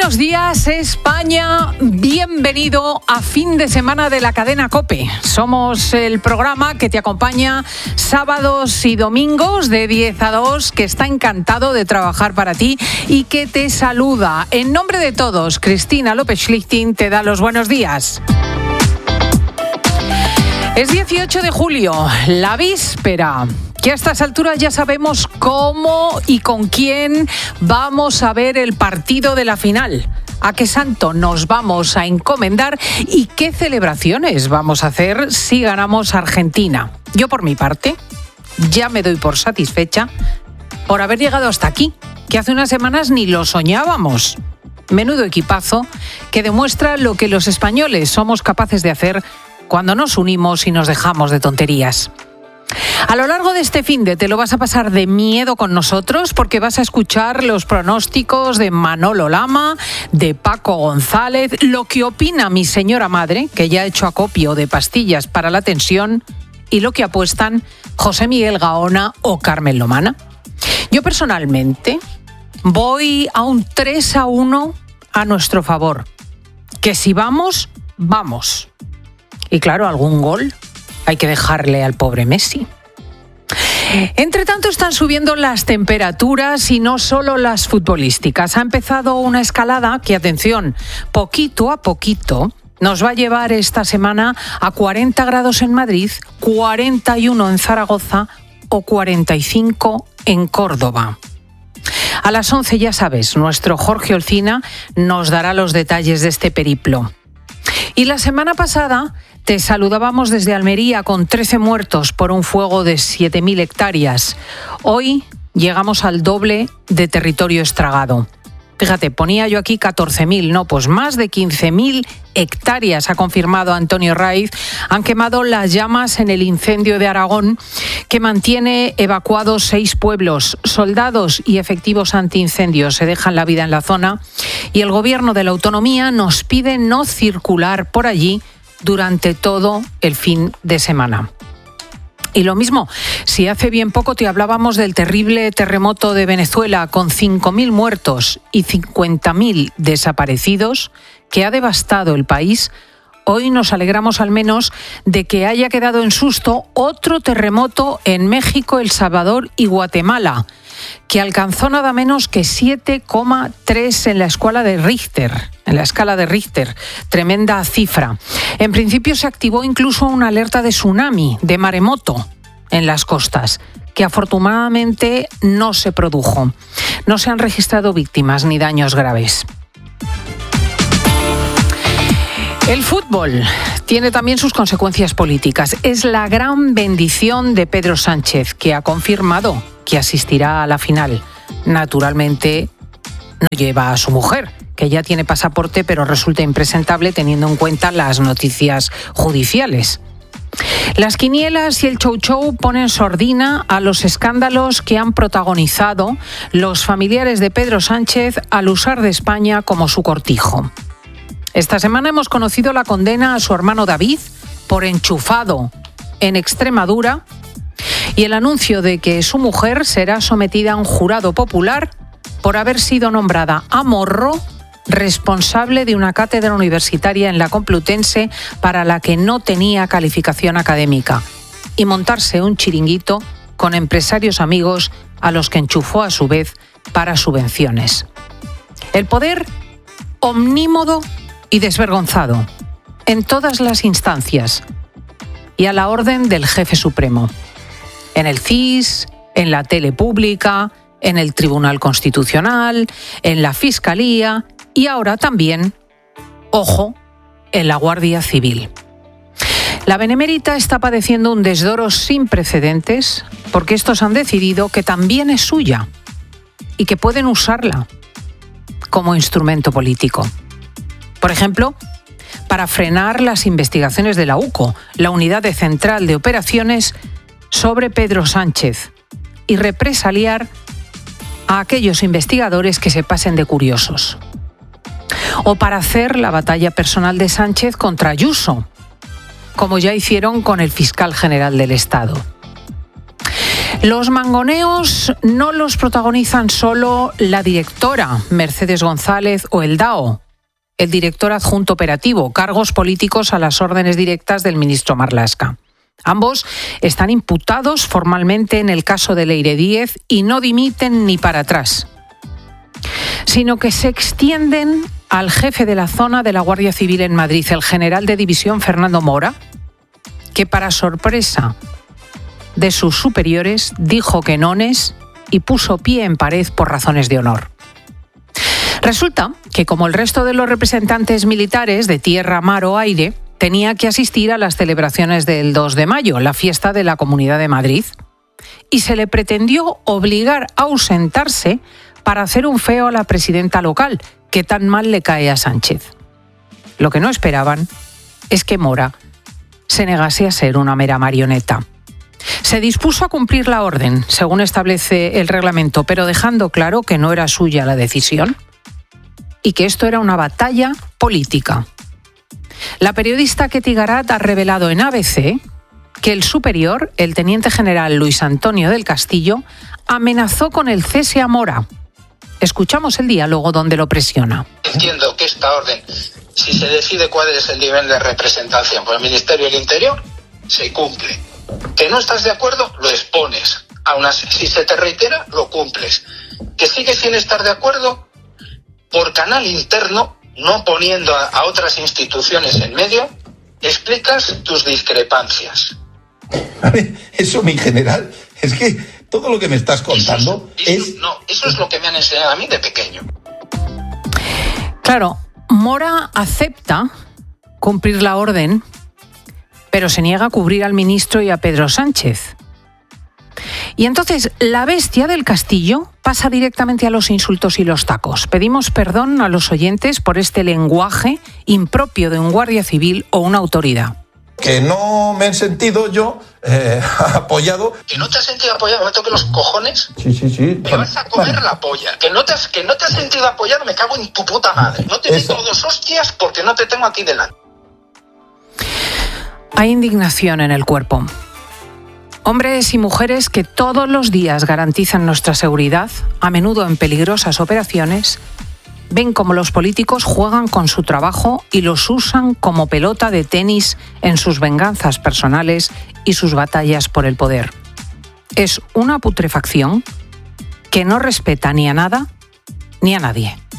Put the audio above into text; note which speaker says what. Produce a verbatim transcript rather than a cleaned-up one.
Speaker 1: Buenos días, España. Bienvenido a fin de semana de la cadena COPE. Somos el programa que te acompaña sábados y domingos de diez a dos, que está encantado de trabajar para ti y que te saluda. En nombre de todos, Cristina López Schlichting te da los buenos días. Es dieciocho de julio, la víspera, que a estas alturas ya sabemos cómo y con quién vamos a ver el partido de la final, a qué santo nos vamos a encomendar y qué celebraciones vamos a hacer si ganamos a Argentina. Yo, por mi parte, ya me doy por satisfecha por haber llegado hasta aquí, que hace unas semanas ni lo soñábamos. Menudo equipazo que demuestra lo que los españoles somos capaces de hacer cuando nos unimos y nos dejamos de tonterías. A lo largo de este finde te lo vas a pasar de miedo con nosotros porque vas a escuchar los pronósticos de Manolo Lama, de Paco González, lo que opina mi señora madre, que ya ha hecho acopio de pastillas para la tensión, y lo que apuestan José Miguel Gaona o Carmen Lomana. Yo personalmente voy a un tres a uno a nuestro favor, que si vamos, vamos. Y claro, algún gol hay que dejarle al pobre Messi. Entre tanto, están subiendo las temperaturas y no solo las futbolísticas. Ha empezado una escalada que, atención, poquito a poquito nos va a llevar esta semana a cuarenta grados en Madrid, cuarenta y uno en Zaragoza o cuarenta y cinco en Córdoba. A las once, ya sabes, nuestro Jorge Olcina nos dará los detalles de este periplo. Y la semana pasada te saludábamos desde Almería con trece muertos por un fuego de siete mil hectáreas. Hoy llegamos al doble de territorio estragado. Fíjate, ponía yo aquí catorce mil, no, pues más de quince mil hectáreas, ha confirmado Antonio Raiz, han quemado las llamas en el incendio de Aragón, que mantiene evacuados seis pueblos. Soldados y efectivos antiincendios se dejan la vida en la zona y el gobierno de la autonomía nos pide no circular por allí durante todo el fin de semana. Y lo mismo, si hace bien poco te hablábamos del terrible terremoto de Venezuela con cinco mil muertos y cincuenta mil desaparecidos que ha devastado el país, hoy nos alegramos al menos de que haya quedado en susto otro terremoto en México, El Salvador y Guatemala, que alcanzó nada menos que siete coma tres en la escala de Richter, en la escala de Richter, tremenda cifra. En principio se activó incluso una alerta de tsunami, de maremoto, en las costas, que afortunadamente no se produjo. No se han registrado víctimas ni daños graves. El fútbol tiene también sus consecuencias políticas. Es la gran bendición de Pedro Sánchez, que ha confirmado que asistirá a la final. Naturalmente no lleva a su mujer, que ya tiene pasaporte, pero resulta impresentable teniendo en cuenta las noticias judiciales. Las quinielas y el show show ponen sordina a los escándalos que han protagonizado los familiares de Pedro Sánchez al usar de España como su cortijo. Esta semana hemos conocido la condena a su hermano David por enchufado en Extremadura y el anuncio de que su mujer será sometida a un jurado popular por haber sido nombrada a morro responsable de una cátedra universitaria en la Complutense para la que no tenía calificación académica y montarse un chiringuito con empresarios amigos a los que enchufó a su vez para subvenciones. El poder omnímodo y desvergonzado en todas las instancias y a la orden del jefe supremo, en el C I S, en la tele pública, en el Tribunal Constitucional, en la Fiscalía y ahora también, ojo, en la Guardia Civil. La Benemérita está padeciendo un desdoro sin precedentes porque estos han decidido que también es suya y que pueden usarla como instrumento político. Por ejemplo, para frenar las investigaciones de la U C O, la Unidad de Central de Operaciones, sobre Pedro Sánchez y represaliar a aquellos investigadores que se pasen de curiosos. O para hacer la batalla personal de Sánchez contra Ayuso, como ya hicieron con el fiscal general del Estado. Los mangoneos no los protagonizan solo la directora Mercedes González o el D A O, el director adjunto operativo, cargos políticos a las órdenes directas del ministro Marlaska. Ambos están imputados formalmente en el caso de Leire Díez y no dimiten ni para atrás, sino que se extienden al jefe de la zona de la Guardia Civil en Madrid, el general de división Fernando Mora, que para sorpresa de sus superiores dijo que nones y puso pie en pared por razones de honor. Resulta que, como el resto de los representantes militares de tierra, mar o aire, tenía que asistir a las celebraciones del dos de mayo, la fiesta de la Comunidad de Madrid, y se le pretendió obligar a ausentarse para hacer un feo a la presidenta local, que tan mal le cae a Sánchez. Lo que no esperaban es que Mora se negase a ser una mera marioneta. Se dispuso a cumplir la orden, según establece el reglamento, pero dejando claro que no era suya la decisión y que esto era una batalla política. La periodista Ketty Garat ha revelado en A B C que el superior, el teniente general Luis Antonio del Castillo, amenazó con el cese a Mora. Escuchamos el diálogo donde lo presiona.
Speaker 2: Entiendo que esta orden, si se decide cuál es el nivel de representación por el Ministerio del Interior, se cumple. Que no estás de acuerdo, lo expones. Aún así, si se te reitera, lo cumples. Que sigues sin estar de acuerdo, por canal interno, no poniendo a, a otras instituciones en medio, explicas tus discrepancias.
Speaker 3: A ver, eso, mi general, es que todo lo que me estás contando
Speaker 2: eso es, eso,
Speaker 3: es...
Speaker 2: No, eso es lo que me han enseñado a mí de pequeño.
Speaker 1: Claro, Mora acepta cumplir la orden, pero se niega a cubrir al ministro y a Pedro Sánchez. Y entonces la bestia del Castillo pasa directamente a los insultos y los tacos. Pedimos perdón a los oyentes por este lenguaje impropio de un guardia civil o una autoridad.
Speaker 3: Que no me he sentido yo eh, apoyado.
Speaker 2: ¿Que no te has sentido apoyado? ¿Me toque los cojones?
Speaker 3: Sí, sí, sí.
Speaker 2: Me vas a comer
Speaker 3: Vale.
Speaker 2: la polla. ¿Que no, te has, que no te has sentido apoyado? Me cago en tu puta madre. No te
Speaker 3: Eso.
Speaker 2: digo dos hostias porque no te tengo aquí delante.
Speaker 1: Hay indignación en el cuerpo. Hombres y mujeres que todos los días garantizan nuestra seguridad, a menudo en peligrosas operaciones, ven cómo los políticos juegan con su trabajo y los usan como pelota de tenis en sus venganzas personales y sus batallas por el poder. Es una putrefacción que no respeta ni a nada ni a nadie.